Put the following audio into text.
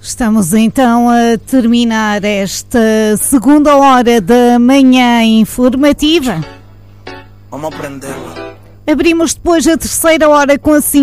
Estamos então a terminar esta segunda hora da manhã informativa. Vamos aprender. Abrimos depois a terceira hora com a